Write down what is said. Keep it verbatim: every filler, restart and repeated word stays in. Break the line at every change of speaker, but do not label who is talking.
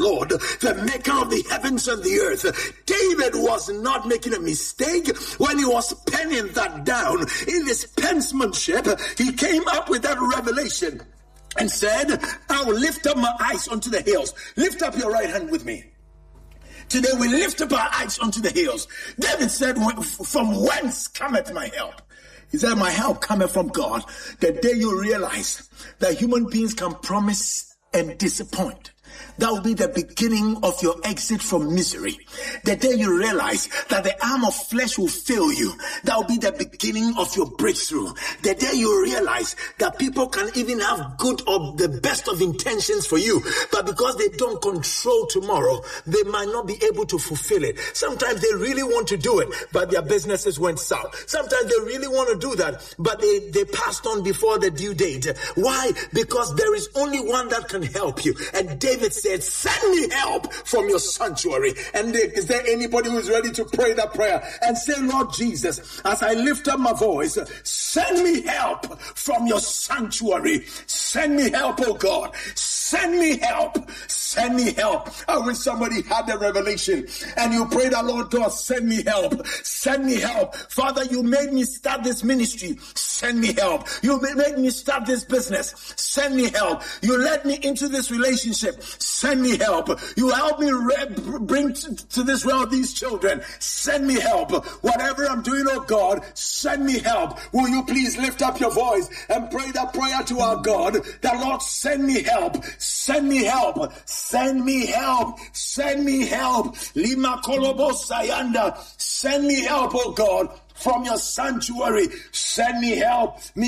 Lord, the maker of the heavens and the earth. David was not making a mistake when he was penning that down. In his penmanship, he came up with that revelation and said, I will lift up my eyes unto the hills. Lift up your right hand with me. Today we lift up our eyes unto the hills. David said, from whence cometh my help? He said, my help cometh from God. The day you realize that human beings can promise and disappoint, that will be the beginning of your exit from misery. The day you realize that the arm of flesh will fail you, that will be the beginning of your breakthrough. The day you realize that people can even have good or the best of intentions for you, but because they don't control tomorrow, they might not be able to fulfill it. Sometimes they really want to do it, but their businesses went south. Sometimes they really want to do that, but they, they passed on before the due date. Why? Because there is only one that can help you. And David said, send me help from your sanctuary. And is there anybody who is ready to pray that prayer and say, Lord Jesus, as I lift up my voice, send me help from your sanctuary. Send me help, oh God. Send me help. Send me help. I wish somebody had the revelation and you pray that, Lord God, send me help. Send me help. Father, you made me start this ministry. Send me help. You made me start this business. Send me help. You led me into this relationship. Send me help. You help me re- bring to, to this world these children. Send me help. Whatever I'm doing, oh God, send me help. Will you please lift up your voice and pray that prayer to our God, that Lord, send me help. Send me help. Send me help. Send me help. Lima Kolobo Sayanda. Send me help, oh God, from your sanctuary. Send me help.